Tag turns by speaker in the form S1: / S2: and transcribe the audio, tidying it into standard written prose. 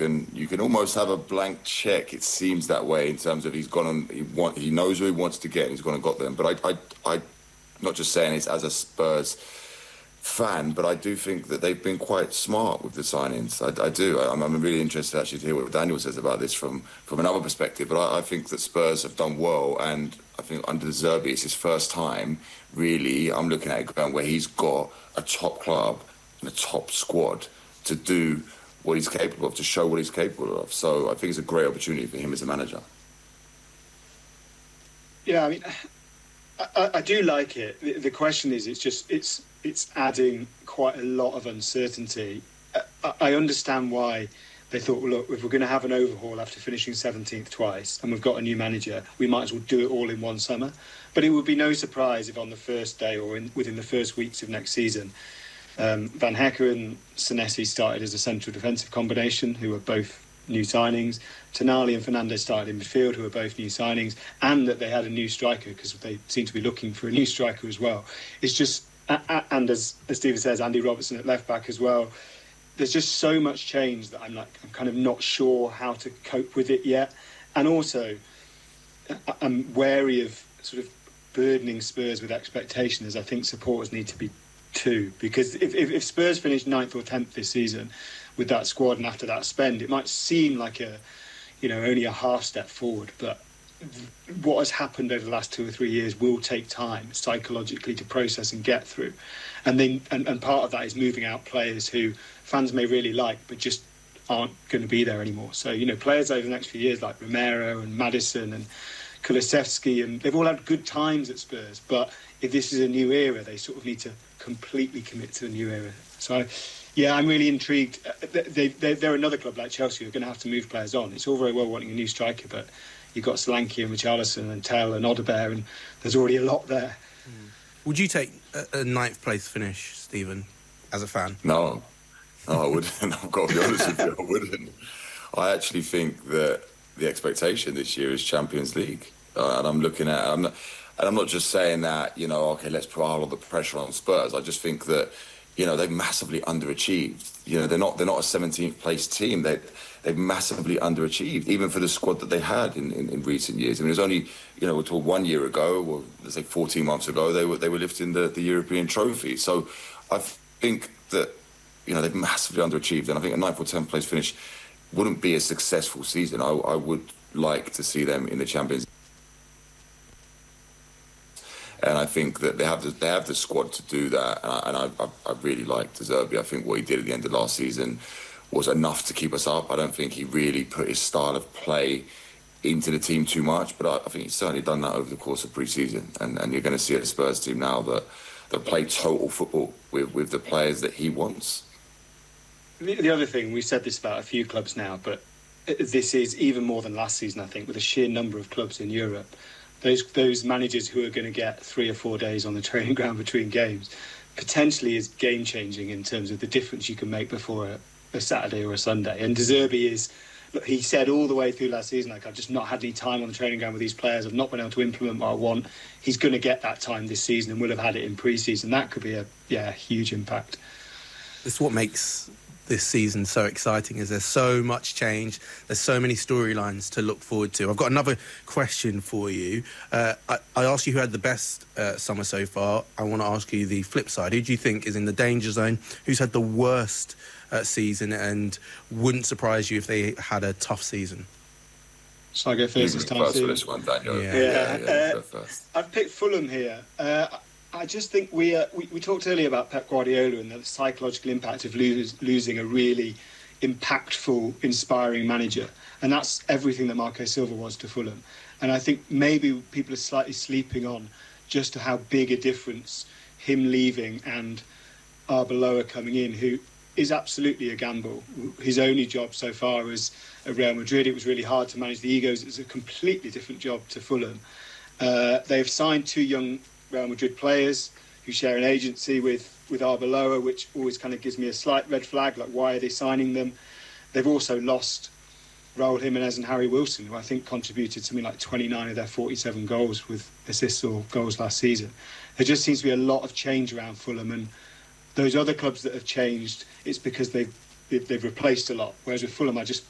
S1: can almost have a blank check. It seems that way in terms of he's gone on. He knows who he wants to get, and he's gone and got them. But I not just saying this as a Spurs fan, but I do think that they've been quite smart with the signings. I do. I'm really interested actually to hear what Daniel says about this from another perspective. But I think that Spurs have done well, and I think under the Zerbi, it's his first time. Really, I'm looking at it going where he's got a top club and a top squad to do what he's capable of, to show what he's capable of. So I think it's a great opportunity for him as a manager.
S2: Yeah, I mean, I do like it. The question is, it's adding quite a lot of uncertainty. I understand why they thought, well, look, if we're going to have an overhaul after finishing 17th twice and we've got a new manager, we might as well do it all in one summer. But it would be no surprise if on the first day or within the first weeks of next season, Van Hecker and Senesi started as a central defensive combination, who are both new signings. Tonali and Fernandes started in midfield, who are both new signings, and that they had a new striker, because they seem to be looking for a new striker as well. It's just, and as Stephen says, Andy Robertson at left back as well. There's just so much change that I'm kind of not sure how to cope with it yet. And also, I'm wary of sort of burdening Spurs with expectation, as I think supporters need to be too. Because if Spurs finish 9th or 10th this season with that squad and after that spend, it might seem like only a half step forward. But what has happened over the last 2 or 3 years will take time psychologically to process and get through. And part of that is moving out players who fans may really like, but just aren't going to be there anymore. So, players over the next few years like Romero and Maddison and Kulusevski, and they've all had good times at Spurs. But if this is a new era, they sort of need to completely commit to the new era. So, yeah, I'm really intrigued. They're another club like Chelsea who are going to have to move players on. It's all very well wanting a new striker, but you've got Solanke and Richarlison and Tell and Odegaard, and there's already a lot there.
S3: Would you take a 9th place finish, Stephen, as a fan?
S1: No, I wouldn't. I've got to be honest with you, I wouldn't. I actually think that the expectation this year is Champions League. And I'm looking at... I'm not just saying that, okay, let's put all of the pressure on Spurs. I just think that, they've massively underachieved. They're not a 17th place team. They've massively underachieved, even for the squad that they had in recent years. I mean, it was only, we're talking 1 year ago, or let's say 14 months ago, they were lifting the European trophy. So I think that, they've massively underachieved. And I think a 9th or 10th place finish wouldn't be a successful season. I would like to see them in the Champions League. And I think that they have the squad to do that. And I really like De Zerbi. I think what he did at the end of last season was enough to keep us up. I don't think he really put his style of play into the team too much, but I think he's certainly done that over the course of pre-season. And you're going to see a Spurs team now that play total football with the players that he wants.
S2: The other thing, we've said this about a few clubs now, but this is even more than last season, I think, with the sheer number of clubs in Europe. Those managers who are going to get 3 or 4 days on the training ground between games potentially is game-changing in terms of the difference you can make before a Saturday or a Sunday. And De Zerbi is... Look, he said all the way through last season, I've just not had any time on the training ground with these players. I've not been able to implement what I want. He's going to get that time this season and will have had it in pre-season. That could be a huge impact.
S3: It's what makes this season so exciting, is there's so much change. There's so many storylines to look forward to. I've got another question for you. I asked you who had the best summer so far. I want to ask you the flip side. Who do you think is in the danger zone? Who's had the worst season and wouldn't surprise you if they had a tough season?
S2: Shall I go first this time?
S1: First for this one, Daniel.
S2: I've picked Fulham here. I just think we talked earlier about Pep Guardiola and the psychological impact of losing a really impactful, inspiring manager. And that's everything that Marco Silva was to Fulham. And I think maybe people are slightly sleeping on just how big a difference him leaving and Arbeloa coming in, who is absolutely a gamble. His only job so far was at Real Madrid. It was really hard to manage the egos. It was a completely different job to Fulham. They've signed 2 young Real Madrid players who share an agency with Arbeloa, which always kind of gives me a slight red flag, like why are they signing them? They've also lost Raul Jimenez and Harry Wilson, who I think contributed something like 29 of their 47 goals with assists or goals last season. There just seems to be a lot of change around Fulham, and those other clubs that have changed, it's because they've replaced a lot. Whereas with Fulham, I just